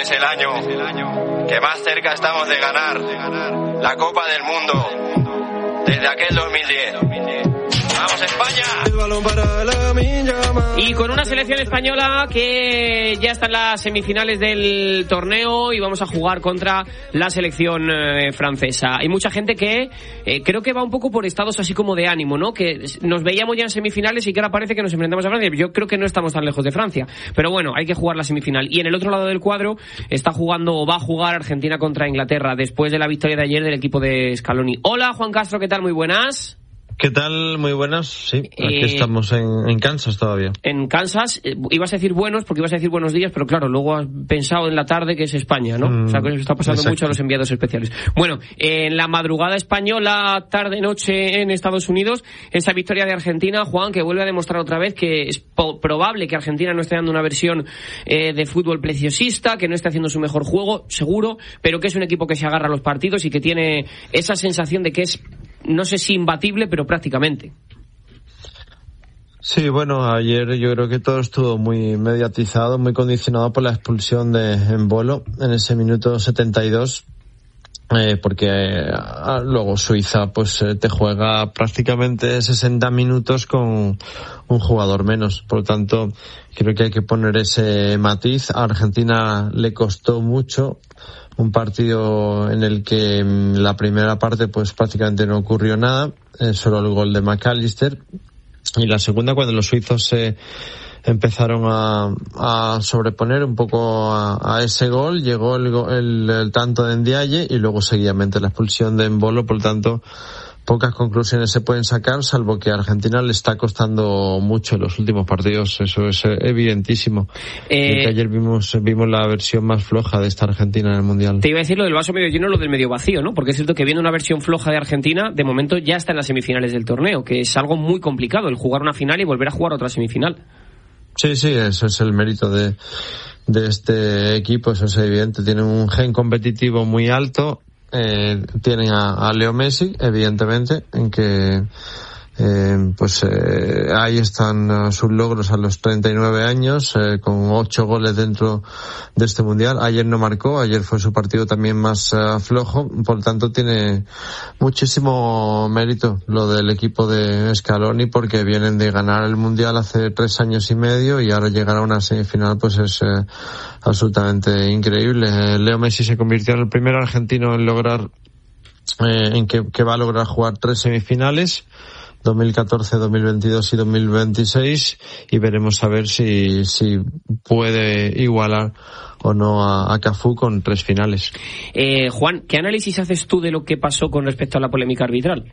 es el año que más cerca estamos de ganar la Copa del Mundo desde aquel 2010. ¡Vamos España! Y con una selección española que ya está en las semifinales del torneo y vamos a jugar contra la selección francesa. Hay mucha gente que creo que va un poco por estados así como de ánimo, ¿no? Que nos veíamos ya en semifinales y que ahora parece que nos enfrentamos a Francia. Yo creo que no estamos tan lejos de Francia. Pero bueno, hay que jugar la semifinal. Y en el otro lado del cuadro está jugando o va a jugar Argentina contra Inglaterra después de la victoria de ayer del equipo de Scaloni. Hola, Juan Castro, ¿qué tal? Muy buenas. ¿Qué tal? Muy buenas. Sí, aquí estamos en Kansas todavía. En Kansas, ibas a decir buenos porque ibas a decir buenos días, pero claro, luego has pensado en la tarde que es España, ¿no? O sea, que eso está pasando mucho a los enviados especiales. Bueno, en la madrugada española, tarde-noche en Estados Unidos, esa victoria de Argentina, Juan, que vuelve a demostrar otra vez que es probable que Argentina no esté dando una versión de fútbol preciosista, que no esté haciendo su mejor juego, seguro, pero que es un equipo que se agarra a los partidos y que tiene esa sensación de que es, no sé si imbatible, pero prácticamente. Sí, bueno, ayer yo creo que todo estuvo muy mediatizado, muy condicionado por la expulsión de Embolo en ese minuto 72, porque luego Suiza pues te juega prácticamente 60 minutos con un jugador menos. Por lo tanto, creo que hay que poner ese matiz. A Argentina le costó mucho. Un partido en el que la primera parte pues prácticamente no ocurrió nada, solo el gol de McAllister, y la segunda cuando los suizos se empezaron a sobreponer un poco a ese gol, llegó el tanto de Ndiaye y luego seguidamente la expulsión de Embolo. Por lo tanto, pocas conclusiones se pueden sacar, salvo que a Argentina le está costando mucho en los últimos partidos. Eso es evidentísimo. Que ayer vimos la versión más floja de esta Argentina en el Mundial. Te iba a decir lo del vaso medio lleno, lo del medio vacío, ¿no? Porque es cierto que viendo una versión floja de Argentina, de momento ya está en las semifinales del torneo, que es algo muy complicado, el jugar una final y volver a jugar otra semifinal. Sí, eso es el mérito de este equipo, eso es evidente. Tienen un gen competitivo muy alto. Tienen a Leo Messi, evidentemente, en que ahí están sus logros a los 39 años, con 8 goles dentro de este mundial. Ayer no marcó, ayer fue su partido también más flojo, por lo tanto tiene muchísimo mérito lo del equipo de Scaloni, porque vienen de ganar el mundial hace 3 años y medio y ahora llegar a una semifinal pues es absolutamente increíble. Leo Messi se convirtió en el primer argentino en lograr que va a lograr jugar 3 semifinales, 2014, 2022 y 2026, y veremos a ver si puede igualar o no a Cafú con 3 finales. Juan, ¿qué análisis haces tú de lo que pasó con respecto a la polémica arbitral?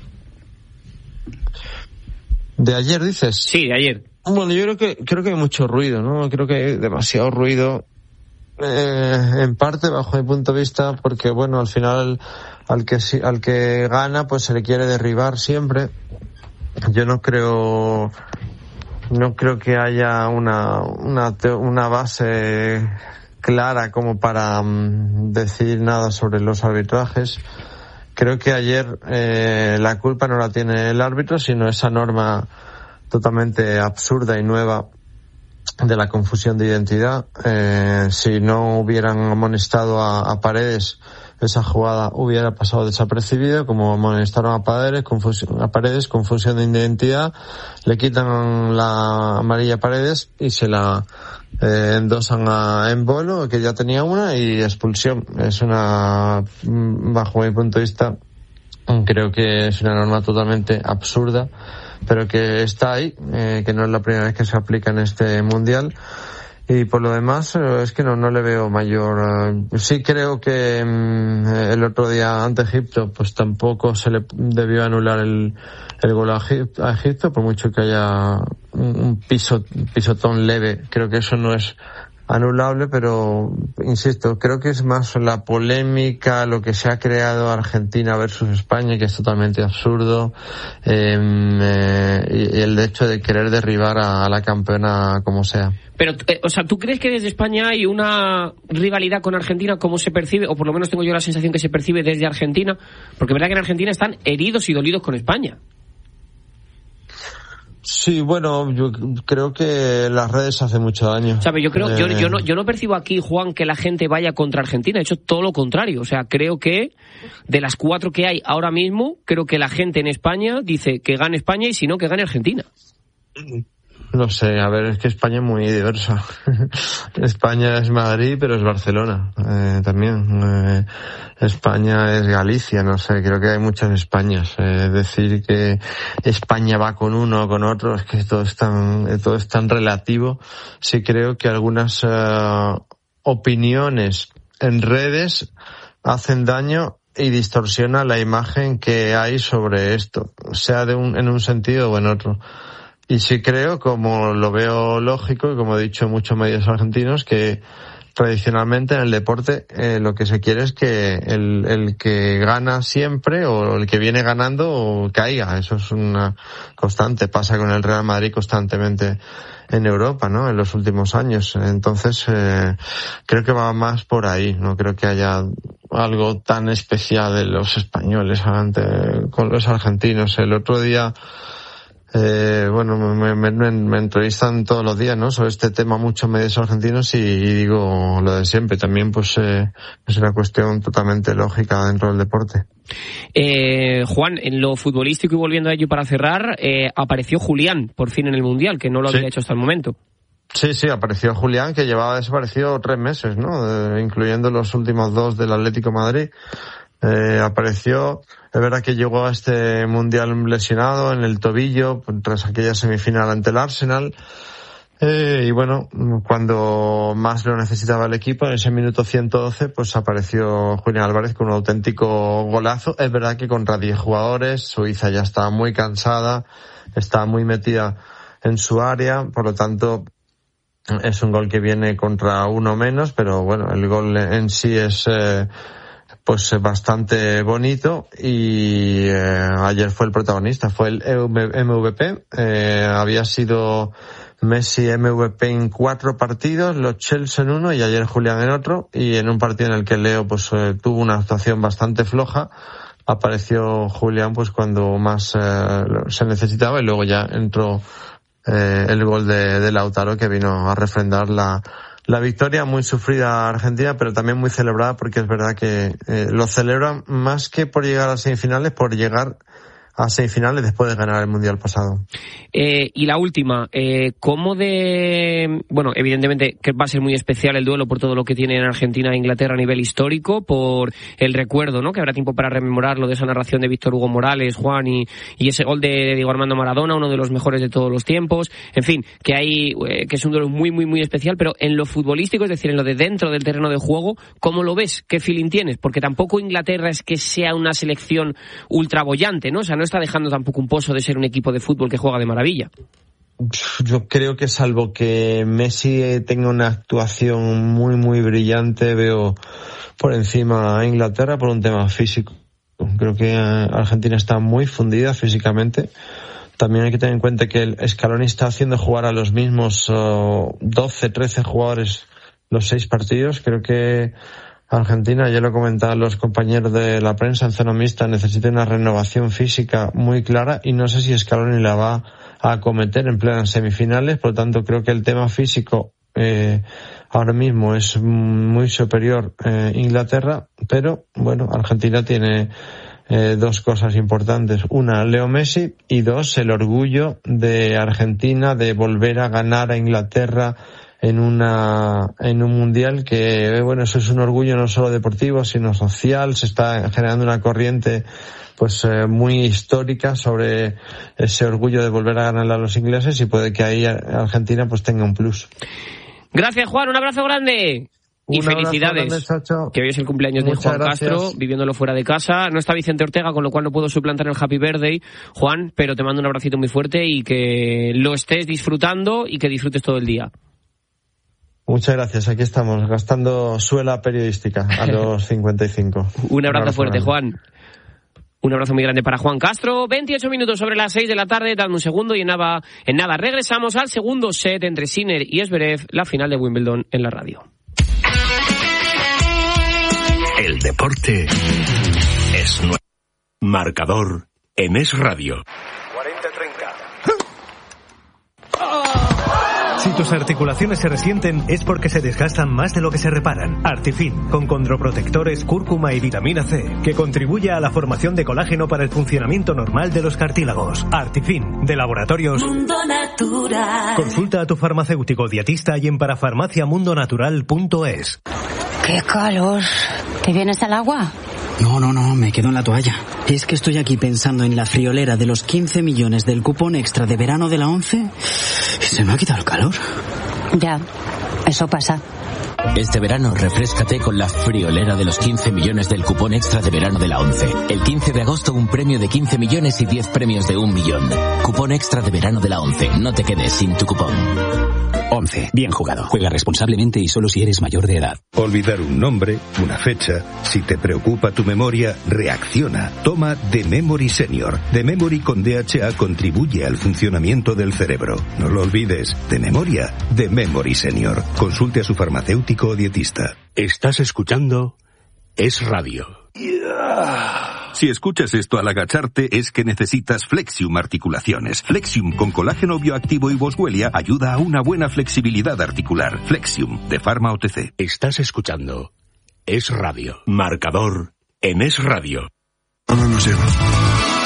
¿De ayer dices? Sí, de ayer. Bueno, yo creo que hay mucho ruido, ¿no? Creo que hay demasiado ruido, en parte bajo mi punto de vista, porque bueno, al final al que gana pues se le quiere derribar siempre. Yo no creo que haya una base clara como para decir nada sobre los arbitrajes. Creo que ayer la culpa no la tiene el árbitro, sino esa norma totalmente absurda y nueva de la confusión de identidad. Si no hubieran amonestado a Paredes, esa jugada hubiera pasado desapercibido, como amonestaron a Paredes, confusión de identidad, le quitan la amarilla a Paredes y se la endosan a Embolo, que ya tenía una, y expulsión. Es bajo mi punto de vista, creo que es una norma totalmente absurda, pero que está ahí, que no es la primera vez que se aplica en este mundial. Y por lo demás, es que no le veo mayor. Sí creo que el otro día ante Egipto, pues tampoco se le debió anular el gol a Egipto, por mucho que haya un pisotón leve. Creo que eso no es anulable, pero insisto, creo que es más la polémica, lo que se ha creado Argentina versus España, que es totalmente absurdo, y el hecho de querer derribar a la campeona como sea. Pero, ¿tú crees que desde España hay una rivalidad con Argentina como se percibe, o por lo menos tengo yo la sensación que se percibe desde Argentina? Porque es verdad que en Argentina están heridos y dolidos con España. Sí, bueno, yo creo que las redes hacen mucho daño. ¿Sabe? Yo creo, yo no percibo aquí, Juan, que la gente vaya contra Argentina. De hecho, todo lo contrario. O sea, creo que de las 4 que hay ahora mismo, creo que la gente en España dice que gane España y si no, que gane Argentina. No sé, a ver, es que España es muy diversa. España es Madrid, pero es Barcelona también. España es Galicia, no sé, creo que hay muchas Españas. Decir que España va con uno o con otro, es que todo es tan relativo. Sí creo que algunas opiniones en redes hacen daño y distorsiona la imagen que hay sobre esto, sea en un sentido o en otro. Y sí creo, como lo veo lógico, y como he dicho en muchos medios argentinos, que tradicionalmente en el deporte lo que se quiere es que el que gana siempre o el que viene ganando caiga. Eso es una constante. Pasa con el Real Madrid constantemente en Europa, ¿no? En los últimos años. Entonces, creo que va más por ahí. No creo que haya algo tan especial de los españoles con los argentinos. El otro día, me entrevistan todos los días, ¿no? Sobre este tema muchos medios argentinos y digo lo de siempre. También, pues, es una cuestión totalmente lógica dentro del deporte. Juan, en lo futbolístico y volviendo a ello para cerrar, apareció Julián por fin en el Mundial, que no lo había hecho hasta el momento. Sí, apareció Julián, que llevaba desaparecido 3 meses, ¿no? Incluyendo los últimos 2 del Atlético de Madrid. Apareció, es verdad que llegó a este Mundial lesionado en el tobillo tras aquella semifinal ante el Arsenal, y bueno, cuando más lo necesitaba el equipo, en ese minuto 112, pues apareció Julián Álvarez con un auténtico golazo. Es verdad que contra 10 jugadores, Suiza ya estaba muy cansada, estaba muy metida en su área, por lo tanto es un gol que viene contra uno menos, pero bueno, el gol en sí es pues bastante bonito y ayer fue el protagonista, fue el MVP. Había sido Messi MVP en 4 partidos, los Chelsea en 1 y ayer Julián en otro, y en un partido en el que Leo pues tuvo una actuación bastante floja, apareció Julián pues cuando más se necesitaba, y luego ya entró el gol de Lautaro, que vino a refrendar la victoria. Muy sufrida Argentina, pero también muy celebrada, porque es verdad que lo celebran más que por llegar a semifinales, por llegar a semifinales después de ganar el Mundial pasado. Y la última, bueno, evidentemente que va a ser muy especial el duelo por todo lo que tiene en Argentina e Inglaterra a nivel histórico, por el recuerdo, ¿no? Que habrá tiempo para rememorarlo, de esa narración de Víctor Hugo Morales, Juan, y ese gol de Diego Armando Maradona, uno de los mejores de todos los tiempos. En fin, que es un duelo muy, muy, muy especial, pero en lo futbolístico, es decir, en lo de dentro del terreno de juego, ¿cómo lo ves? ¿Qué feeling tienes? Porque tampoco Inglaterra es que sea una selección ultra bollante, ¿no? O sea, no está dejando tampoco un pozo de ser un equipo de fútbol que juega de maravilla. Yo creo que, salvo que Messi tenga una actuación muy, muy brillante, veo por encima a Inglaterra por un tema físico. Creo que Argentina está muy fundida físicamente. También hay que tener en cuenta que el Scaloni está haciendo jugar a los mismos 12, 13 jugadores los 6 partidos. Creo que Argentina, ya lo comentaban los compañeros de la prensa en zona mixta, necesita una renovación física muy clara, y no sé si Scaloni la va a acometer en plenas semifinales. Por lo tanto, creo que el tema físico ahora mismo es muy superior Inglaterra, pero bueno, Argentina tiene 2 cosas importantes: una, Leo Messi, y 2, el orgullo de Argentina de volver a ganar a Inglaterra en un mundial, que bueno, eso es un orgullo no solo deportivo sino social. Se está generando una corriente pues muy histórica sobre ese orgullo de volver a ganar a los ingleses, y puede que ahí Argentina pues tenga un plus. Gracias, Juan, un abrazo grande. Y felicidades, grande, que hoy es el cumpleaños de Juan Castro, viviéndolo fuera de casa. No está Vicente Ortega, con lo cual no puedo suplantar el Happy Birthday, Juan, pero te mando un abracito muy fuerte y que lo estés disfrutando y que disfrutes todo el día. Muchas gracias, aquí estamos, gastando suela periodística a los 55. Un abrazo fuerte, grande. Juan. Un abrazo muy grande para Juan Castro. 28 minutos sobre las 6 de la tarde, dame un segundo y en nada regresamos al segundo set entre Sinner y Zverev, la final de Wimbledon en la radio. El deporte es nuestro. Marcador en Es Radio. 40-30. Si tus articulaciones se resienten es porque se desgastan más de lo que se reparan. Artifin, con condroprotectores, cúrcuma y vitamina C, que contribuye a la formación de colágeno para el funcionamiento normal de los cartílagos. Artifin, de Laboratorios Mundo Natural. Consulta a tu farmacéutico dietista y en parafarmaciamundonatural.es. ¡Qué calor! ¿Te vienes al agua? No, me quedo en la toalla. Es que estoy aquí pensando en la friolera de los 15 millones del cupón extra de verano de la ONCE y se me ha quitado el calor. Ya, eso pasa. Este verano refréscate con la friolera de los 15 millones del cupón extra de verano de la ONCE. El 15 de agosto un premio de 15 millones y 10 premios de 1 millón. Cupón extra de verano de la ONCE. No te quedes sin tu cupón. ONCE. Bien jugado. Juega responsablemente y solo si eres mayor de edad. Olvidar un nombre, una fecha. Si te preocupa tu memoria, reacciona. Toma The Memory Senior. The Memory con DHA contribuye al funcionamiento del cerebro. No lo olvides. De memoria, The Memory Senior. Consulte a su farmacéutico o dietista. Estás escuchando Es Radio. Si escuchas esto al agacharte es que necesitas Flexium Articulaciones. Flexium con colágeno bioactivo y boswellia ayuda a una buena flexibilidad articular. Flexium, de Pharma OTC. Estás escuchando Es Radio. Marcador en Es Radio. ¿Dónde nos lleva?